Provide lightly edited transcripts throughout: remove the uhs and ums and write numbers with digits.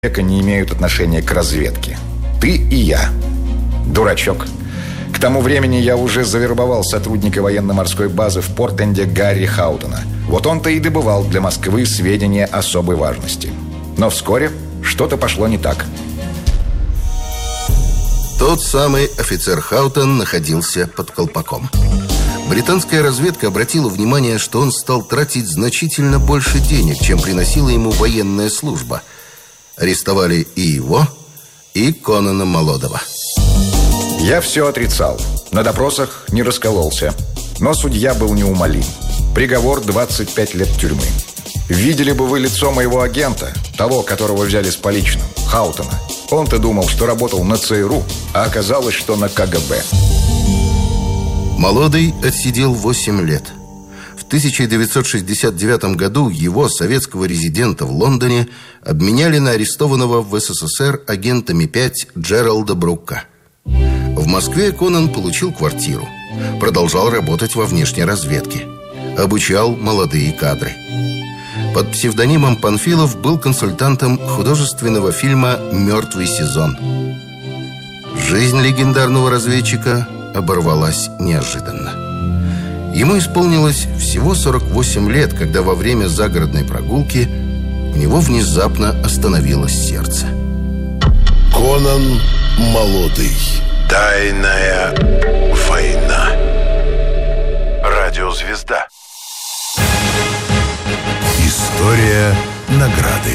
человека не имеют отношения к разведке. Ты и я. Дурачок. К тому времени я уже завербовал сотрудника военно-морской базы в Портленде Гарри Хаутона. Вот он-то и добывал для Москвы сведения особой важности. Но вскоре что-то пошло не так. Тот самый офицер Хаутон находился под колпаком. Британская разведка обратила внимание, что он стал тратить значительно больше денег, чем приносила ему военная служба. Арестовали и его, и Конана Молодого. Я все отрицал. На допросах не раскололся. Но судья был неумолим. Приговор 25 лет тюрьмы. Видели бы вы лицо моего агента, того, которого взяли с поличным, Хаутона. Он-то думал, что работал на ЦРУ, а оказалось, что на КГБ. Молодый отсидел 8 лет. В 1969 году его, советского резидента в Лондоне, обменяли на арестованного в СССР агента Ми-5 Джералда Брука. В Москве Конан получил квартиру. Продолжал работать во внешней разведке. Обучал молодые кадры. Под псевдонимом Панфилов был консультантом художественного фильма «Мертвый сезон». Жизнь легендарного разведчика оборвалась неожиданно. Ему исполнилось всего 48 лет, когда во время загородной прогулки у него внезапно остановилось сердце. Конан Молодый. Тайная война. Радиозвезда. История награды.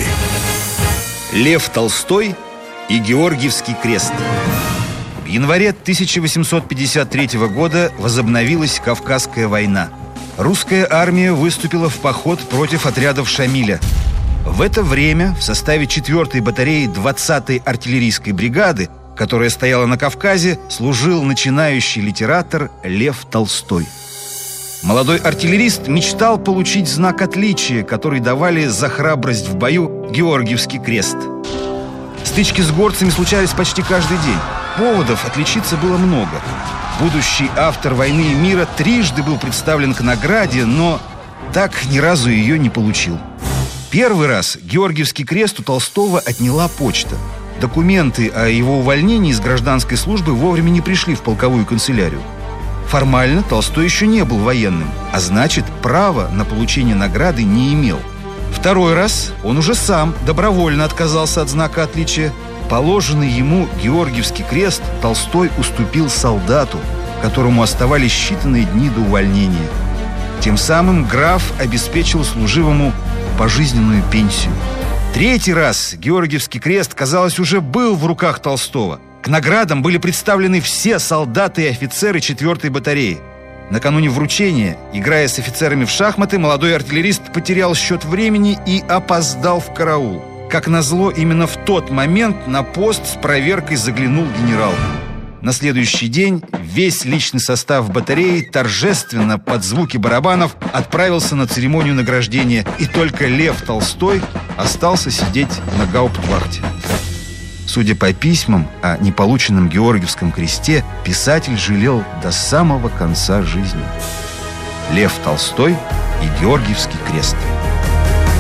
Лев Толстой и Георгиевский крест. В январе 1853 года возобновилась Кавказская война. Русская армия выступила в поход против отрядов Шамиля. В это время в составе 4-й батареи 20-й артиллерийской бригады, которая стояла на Кавказе, служил начинающий литератор Лев Толстой. Молодой артиллерист мечтал получить знак отличия, который давали за храбрость в бою Георгиевский крест. Стычки с горцами случались почти каждый день. Поводов отличиться было много. Будущий автор «Войны и мира» трижды был представлен к награде, но так ни разу ее не получил. Первый раз Георгиевский крест у Толстого отняла почта. Документы о его увольнении из гражданской службы вовремя не пришли в полковую канцелярию. Формально Толстой еще не был военным, а значит, права на получение награды не имел. Второй раз он уже сам добровольно отказался от знака отличия. Положенный ему Георгиевский крест Толстой уступил солдату, которому оставались считанные дни до увольнения. Тем самым граф обеспечил служивому пожизненную пенсию. Третий раз Георгиевский крест, казалось, уже был в руках Толстого. К наградам были представлены все солдаты и офицеры 4-й батареи. Накануне вручения, играя с офицерами в шахматы, молодой артиллерист потерял счет времени и опоздал в караул. Как назло, именно в тот момент на пост с проверкой заглянул генерал. На следующий день весь личный состав батареи торжественно под звуки барабанов отправился на церемонию награждения, и только Лев Толстой остался сидеть на гауптвахте. Судя по письмам о неполученном Георгиевском кресте, писатель жалел до самого конца жизни. Лев Толстой и Георгиевский крест.